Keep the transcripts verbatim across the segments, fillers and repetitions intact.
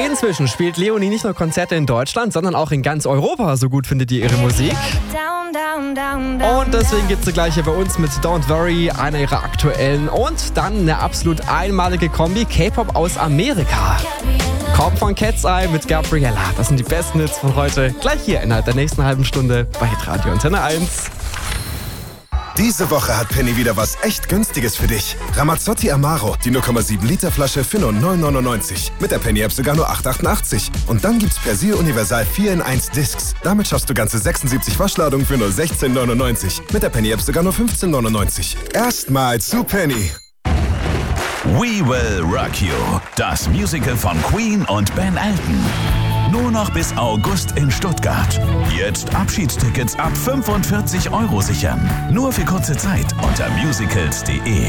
Inzwischen spielt Leonie nicht nur Konzerte in Deutschland, sondern auch in ganz Europa. So gut findet ihr ihre Musik. Und deswegen gibt sie gleich hier bei uns mit Don't Worry, einer ihrer aktuellen. Und dann eine absolut einmalige Kombi, K-Pop aus Amerika. Kommt von Cat's Eye mit Gabriella. Das sind die besten Hits von heute. Gleich hier innerhalb der nächsten halben Stunde bei Hitradio Antenne eins. Diese Woche hat Penny wieder was echt Günstiges für dich. Ramazzotti Amaro, die null Komma sieben Liter Flasche für nur neun neunundneunzig. Mit der Penny-App sogar nur acht achtundachtzig. Und dann gibt's Persil Universal vier in eins Discs. Damit schaffst du ganze sechsundsiebzig Waschladungen für nur sechzehn neunundneunzig. Mit der Penny-App sogar nur fünfzehn neunundneunzig. Erstmal zu Penny. We Will Rock You, das Musical von Queen und Ben Elton. Nur noch bis August in Stuttgart. Jetzt Abschiedstickets ab fünfundvierzig Euro sichern. Nur für kurze Zeit unter musicals punkt de.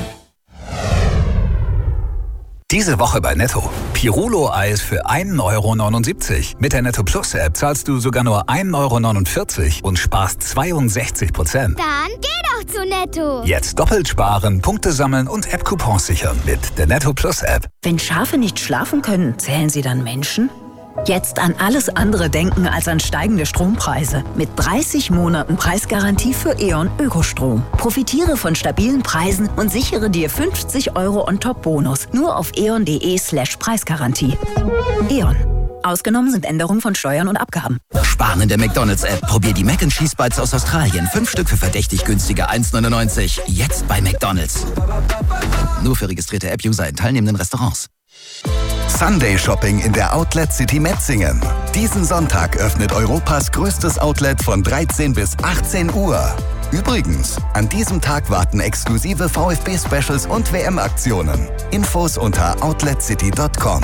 Diese Woche bei Netto. Pirulo-Eis für ein Euro neunundsiebzig. Mit der Netto Plus App zahlst du sogar nur ein Euro neunundvierzig und sparst zweiundsechzig Prozent. Dann geh doch zu Netto. Jetzt doppelt sparen, Punkte sammeln und App-Coupons sichern mit der Netto Plus App. Wenn Schafe nicht schlafen können, zählen sie dann Menschen? Jetzt an alles andere denken als an steigende Strompreise. Mit dreißig Monaten Preisgarantie für E.ON Ökostrom. Profitiere von stabilen Preisen und sichere dir fünfzig Euro on-top-Bonus. Nur auf eon.de slash Preisgarantie. E.ON. Ausgenommen sind Änderungen von Steuern und Abgaben. Sparen in der McDonalds-App. Probier die Mac and Cheese Bites aus Australien. Fünf Stück für verdächtig günstige eins neunundneunzig. Jetzt bei McDonalds. Nur für registrierte App-User in teilnehmenden Restaurants. Sunday Shopping in der Outlet City Metzingen. Diesen Sonntag öffnet Europas größtes Outlet von dreizehn bis achtzehn Uhr. Übrigens, an diesem Tag warten exklusive VfB-Specials und W M-Aktionen. Infos unter outlet city punkt com.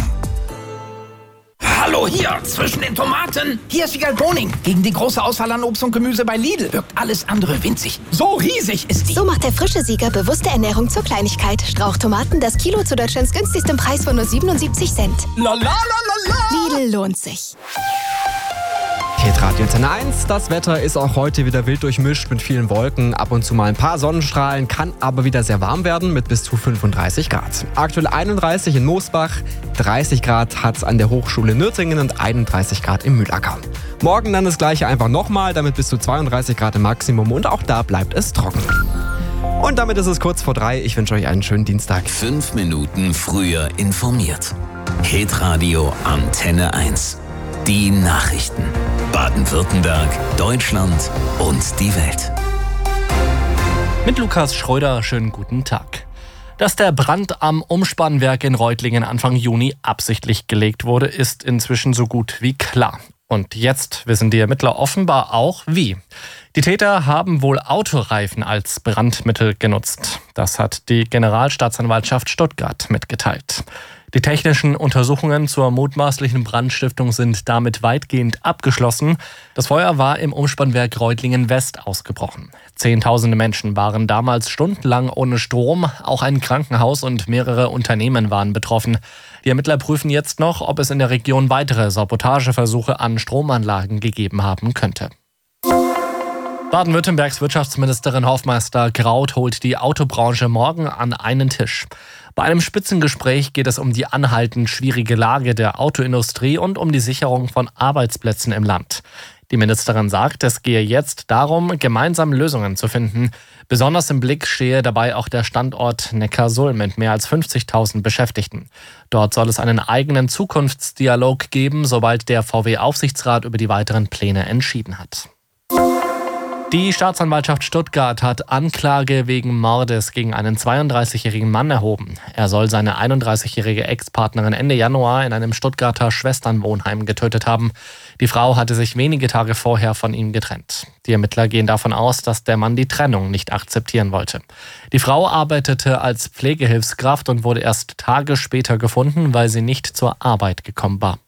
Hallo hier, zwischen den Tomaten. Hier ist Wiegald Boning. Gegen die große Auswahl an Obst und Gemüse bei Lidl wirkt alles andere winzig. So riesig ist die. So macht der frische Sieger bewusste Ernährung zur Kleinigkeit. Strauchtomaten, das Kilo zu Deutschlands günstigstem Preis von nur siebenundsiebzig Cent. La la la la la. Lidl lohnt sich. Hitradio Antenne eins. Das Wetter ist auch heute wieder wild durchmischt mit vielen Wolken. Ab und zu mal ein paar Sonnenstrahlen, kann aber wieder sehr warm werden mit bis zu fünfunddreißig Grad. Aktuell einunddreißig in Moosbach, dreißig Grad hat es an der Hochschule Nürtingen und einunddreißig Grad im Mühlacker. Morgen dann das gleiche einfach nochmal, damit bis zu zweiunddreißig Grad im Maximum und auch da bleibt es trocken. Und damit ist es kurz vor drei. Ich wünsche euch einen schönen Dienstag. Fünf Minuten früher informiert. Hitradio Antenne eins. Die Nachrichten. Baden-Württemberg, Deutschland und die Welt. Mit Lukas Schröder, schönen guten Tag. Dass der Brand am Umspannwerk in Reutlingen Anfang Juni absichtlich gelegt wurde, ist inzwischen so gut wie klar. Und jetzt wissen die Ermittler offenbar auch, wie. Die Täter haben wohl Autoreifen als Brandmittel genutzt. Das hat die Generalstaatsanwaltschaft Stuttgart mitgeteilt. Die technischen Untersuchungen zur mutmaßlichen Brandstiftung sind damit weitgehend abgeschlossen. Das Feuer war im Umspannwerk Reutlingen West ausgebrochen. Zehntausende Menschen waren damals stundenlang ohne Strom. Auch ein Krankenhaus und mehrere Unternehmen waren betroffen. Die Ermittler prüfen jetzt noch, ob es in der Region weitere Sabotageversuche an Stromanlagen gegeben haben könnte. Baden-Württembergs Wirtschaftsministerin Hofmeister-Kraut holt die Autobranche morgen an einen Tisch. Bei einem Spitzengespräch geht es um die anhaltend schwierige Lage der Autoindustrie und um die Sicherung von Arbeitsplätzen im Land. Die Ministerin sagt, es gehe jetzt darum, gemeinsam Lösungen zu finden. Besonders im Blick stehe dabei auch der Standort Neckarsulm mit mehr als fünfzigtausend Beschäftigten. Dort soll es einen eigenen Zukunftsdialog geben, sobald der V W-Aufsichtsrat über die weiteren Pläne entschieden hat. Die Staatsanwaltschaft Stuttgart hat Anklage wegen Mordes gegen einen zweiunddreißigjährigen Mann erhoben. Er soll seine einunddreißigjährige Ex-Partnerin Ende Januar in einem Stuttgarter Schwesternwohnheim getötet haben. Die Frau hatte sich wenige Tage vorher von ihm getrennt. Die Ermittler gehen davon aus, dass der Mann die Trennung nicht akzeptieren wollte. Die Frau arbeitete als Pflegehilfskraft und wurde erst Tage später gefunden, weil sie nicht zur Arbeit gekommen war.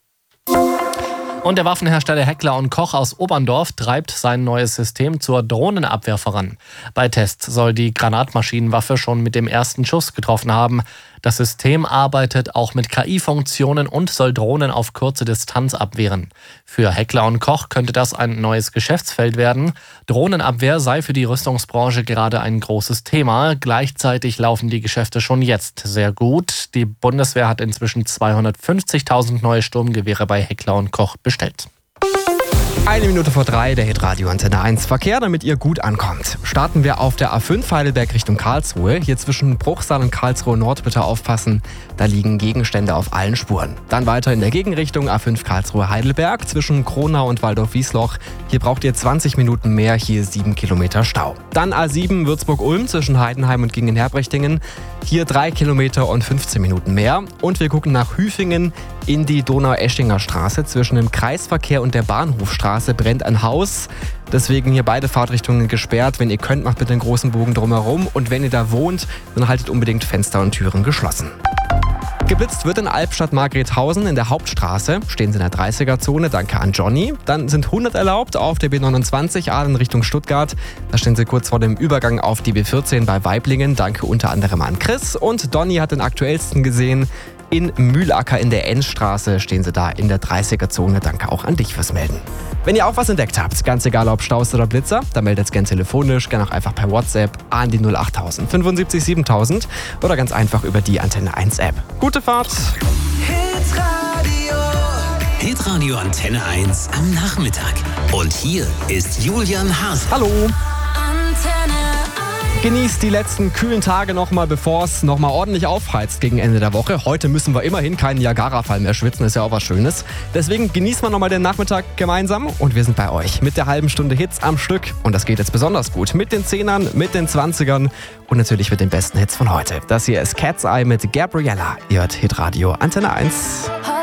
Und der Waffenhersteller Heckler und Koch aus Oberndorf treibt sein neues System zur Drohnenabwehr voran. Bei Tests soll die Granatmaschinenwaffe schon mit dem ersten Schuss getroffen haben. Das System arbeitet auch mit K I-Funktionen und soll Drohnen auf kurze Distanz abwehren. Für Heckler und Koch könnte das ein neues Geschäftsfeld werden. Drohnenabwehr sei für die Rüstungsbranche gerade ein großes Thema. Gleichzeitig laufen die Geschäfte schon jetzt sehr gut. Die Bundeswehr hat inzwischen zweihundertfünfzigtausend neue Sturmgewehre bei Heckler und Koch bestellt. Eine Minute vor drei, der Hitradio Antenne eins. Verkehr, damit ihr gut ankommt. Starten wir auf der A fünf Heidelberg Richtung Karlsruhe. Hier zwischen Bruchsal und Karlsruhe Nord bitte aufpassen. Da liegen Gegenstände auf allen Spuren. Dann weiter in der Gegenrichtung A fünf Karlsruhe Heidelberg zwischen Kronau und Waldorf-Wiesloch. Hier braucht ihr zwanzig Minuten mehr, hier sieben Kilometer Stau. Dann A sieben Würzburg-Ulm zwischen Heidenheim und Gingen-Herbrichtingen. Hier drei Kilometer und fünfzehn Minuten mehr. Und wir gucken nach Hüfingen in die Donau-Eschinger Straße. Zwischen dem Kreisverkehr und der Bahnhofstraße brennt ein Haus. Deswegen hier beide Fahrtrichtungen gesperrt. Wenn ihr könnt, macht bitte einen großen Bogen drumherum. Und wenn ihr da wohnt, dann haltet unbedingt Fenster und Türen geschlossen. Geblitzt wird in Albstadt-Margrethausen in der Hauptstraße. Stehen Sie in der dreißiger-Zone, danke an Johnny. Dann sind hundert erlaubt auf der B neunundzwanzig A in Richtung Stuttgart. Da stehen Sie kurz vor dem Übergang auf die B vierzehn bei Weiblingen. Danke unter anderem an Chris. Und Donny hat den aktuellsten gesehen. In Mühlacker in der N-Straße stehen Sie da in der dreißiger-Zone. Danke auch an dich fürs Melden. Wenn ihr auch was entdeckt habt, ganz egal ob Staus oder Blitzer, dann meldet es gerne telefonisch, gerne auch einfach per WhatsApp an die null achttausend fünfundsiebzig siebentausend oder ganz einfach über die Antenne eins App. Gute Fahrt! Hitradio. Hitradio Antenne eins am Nachmittag. Und hier ist Julian Haas. Hallo! Genießt die letzten kühlen Tage nochmal, bevor es nochmal ordentlich aufheizt gegen Ende der Woche. Heute müssen wir immerhin keinen Niagara-Fall mehr schwitzen, ist ja auch was Schönes. Deswegen genießen wir nochmal den Nachmittag gemeinsam und wir sind bei euch mit der halben Stunde Hits am Stück. Und das geht jetzt besonders gut mit den Zehnern, mit den Zwanzigern und natürlich mit den besten Hits von heute. Das hier ist Cat's Eye mit Gabriella. Ihr hört Hitradio Antenne eins.